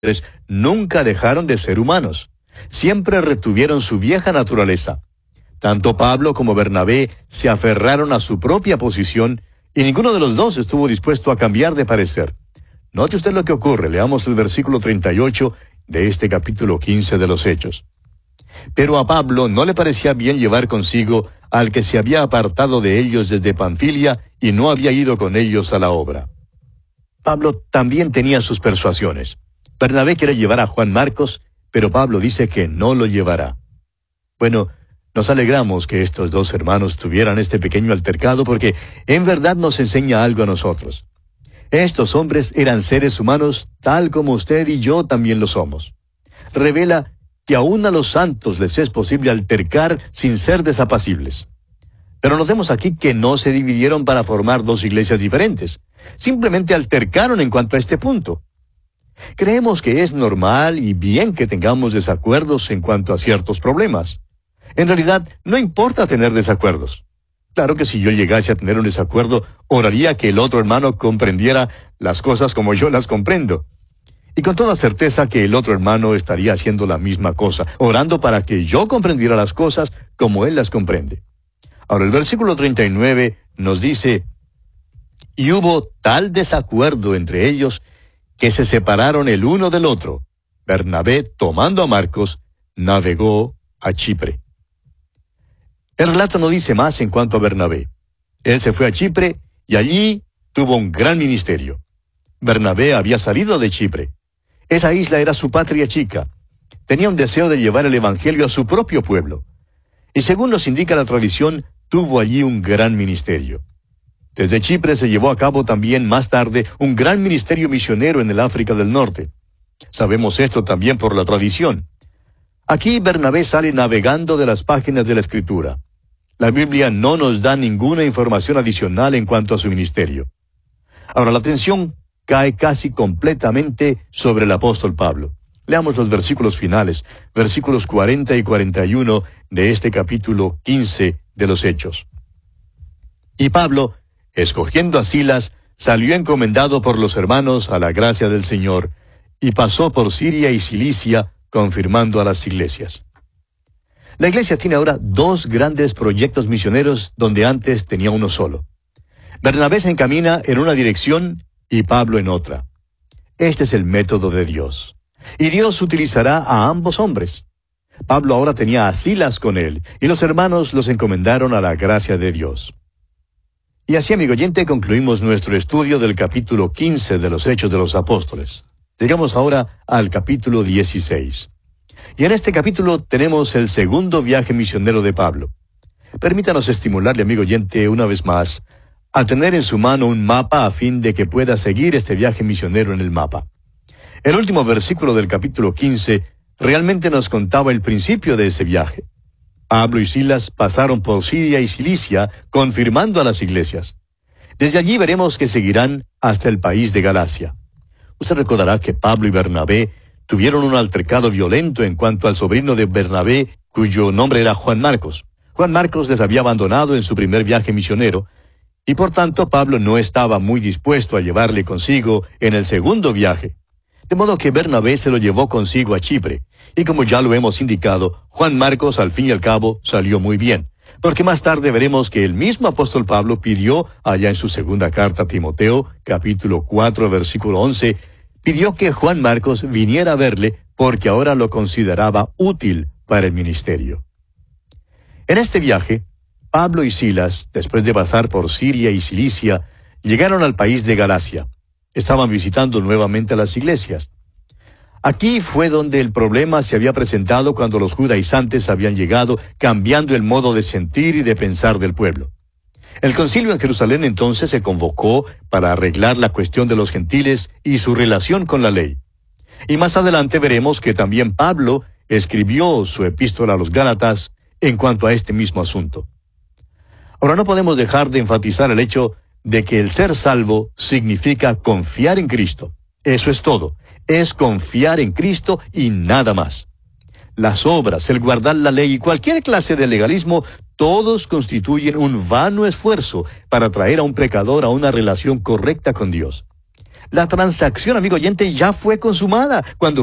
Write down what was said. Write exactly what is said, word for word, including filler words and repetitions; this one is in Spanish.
nunca dejaron de ser humanos. Siempre retuvieron su vieja naturaleza. Tanto Pablo como Bernabé se aferraron a su propia posición y ninguno de los dos estuvo dispuesto a cambiar de parecer. Note usted lo que ocurre. Leamos el versículo treinta y ocho de este capítulo quince de los Hechos. Pero a Pablo no le parecía bien llevar consigo al que se había apartado de ellos desde Panfilia y no había ido con ellos a la obra. Pablo también tenía sus persuasiones. Bernabé quiere llevar a Juan Marcos, pero Pablo dice que no lo llevará. Bueno, nos alegramos que estos dos hermanos tuvieran este pequeño altercado porque en verdad nos enseña algo a nosotros. Estos hombres eran seres humanos tal como usted y yo también lo somos. Revela que aún a los santos les es posible altercar sin ser desapacibles. Pero notemos aquí que no se dividieron para formar dos iglesias diferentes. Simplemente altercaron en cuanto a este punto. Creemos que es normal y bien que tengamos desacuerdos en cuanto a ciertos problemas. En realidad, no importa tener desacuerdos. Claro que si yo llegase a tener un desacuerdo, oraría que el otro hermano comprendiera las cosas como yo las comprendo. Y con toda certeza que el otro hermano estaría haciendo la misma cosa, orando para que yo comprendiera las cosas como él las comprende. Ahora, el versículo treinta y nueve nos dice: y hubo tal desacuerdo entre ellos que se separaron el uno del otro. Bernabé, tomando a Marcos, navegó a Chipre. El relato no dice más en cuanto a Bernabé. Él se fue a Chipre y allí tuvo un gran ministerio. Bernabé había salido de Chipre. Esa isla era su patria chica. Tenía un deseo de llevar el evangelio a su propio pueblo. Y según nos indica la tradición, tuvo allí un gran ministerio. Desde Chipre se llevó a cabo también más tarde un gran ministerio misionero en el África del Norte. Sabemos esto también por la tradición. Aquí Bernabé sale navegando de las páginas de la Escritura. La Biblia no nos da ninguna información adicional en cuanto a su ministerio. Ahora la atención cae casi completamente sobre el apóstol Pablo. Leamos los versículos finales, versículos cuarenta y cuarenta y uno de este capítulo quince de los Hechos. Y Pablo, escogiendo a Silas, salió encomendado por los hermanos a la gracia del Señor, y pasó por Siria y Cilicia, confirmando a las iglesias. La iglesia tiene ahora dos grandes proyectos misioneros donde antes tenía uno solo. Bernabé se encamina en una dirección y Pablo en otra. Este es el método de Dios. Y Dios utilizará a ambos hombres. Pablo ahora tenía a Silas con él, y los hermanos los encomendaron a la gracia de Dios. Y así, amigo oyente, concluimos nuestro estudio del capítulo quince de los Hechos de los Apóstoles. Llegamos ahora al capítulo dieciséis. Y en este capítulo tenemos el segundo viaje misionero de Pablo. Permítanos estimularle, amigo oyente, una vez más, a tener en su mano un mapa a fin de que pueda seguir este viaje misionero en el mapa. El último versículo del capítulo quince realmente nos contaba el principio de ese viaje. Pablo y Silas pasaron por Siria y Cilicia, confirmando a las iglesias. Desde allí veremos que seguirán hasta el país de Galacia. Usted recordará que Pablo y Bernabé tuvieron un altercado violento en cuanto al sobrino de Bernabé, cuyo nombre era Juan Marcos. Juan Marcos les había abandonado en su primer viaje misionero, y por tanto Pablo no estaba muy dispuesto a llevarle consigo en el segundo viaje. De modo que Bernabé se lo llevó consigo a Chipre, y como ya lo hemos indicado, Juan Marcos al fin y al cabo salió muy bien, porque más tarde veremos que el mismo apóstol Pablo pidió allá en su segunda carta a Timoteo, capítulo cuatro, versículo once, pidió que Juan Marcos viniera a verle porque ahora lo consideraba útil para el ministerio. En este viaje, Pablo y Silas, después de pasar por Siria y Cilicia, llegaron al país de Galacia. Estaban visitando nuevamente a las iglesias. Aquí fue donde el problema se había presentado cuando los judaizantes habían llegado, cambiando el modo de sentir y de pensar del pueblo. El concilio en Jerusalén entonces se convocó para arreglar la cuestión de los gentiles y su relación con la ley. Y más adelante veremos que también Pablo escribió su epístola a los Gálatas en cuanto a este mismo asunto. Ahora no podemos dejar de enfatizar el hecho de que el ser salvo significa confiar en Cristo. Eso es todo. Es confiar en Cristo y nada más. Las obras, el guardar la ley y cualquier clase de legalismo, todos constituyen un vano esfuerzo para traer a un pecador a una relación correcta con Dios. La transacción, amigo oyente, ya fue consumada. Cuando